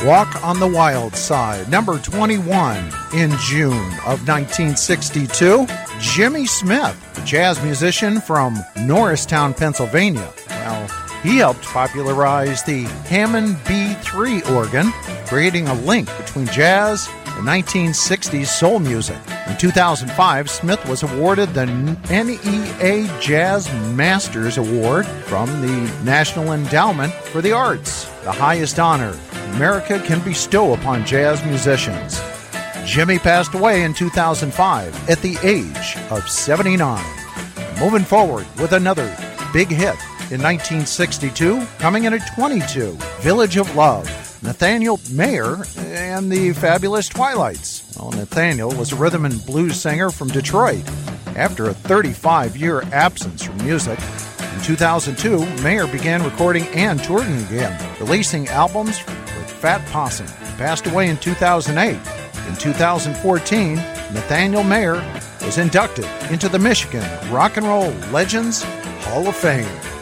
Walk on the Wild Side, number 21 in June of 1962. Jimmy Smith, a jazz musician from Norristown, Pennsylvania. Well, he helped popularize the Hammond B3 organ, creating a link between jazz and 1960s soul music. In 2005, Smith was awarded the NEA Jazz Masters Award from the National Endowment for the Arts, the highest honor America can bestow upon jazz musicians. Jimmy passed away in 2005 at the age of 79. Moving forward with another big hit in 1962, coming in at 22, Village of Love, Nathaniel Mayer and the Fabulous Twilights. Well, Nathaniel was a rhythm and blues singer from Detroit. After a 35-year absence from music, in 2002, Mayer began recording and touring again, releasing albums with Fat Possum. He passed away in 2008. In 2014, Nathaniel Mayer was inducted into the Michigan Rock and Roll Legends Hall of Fame.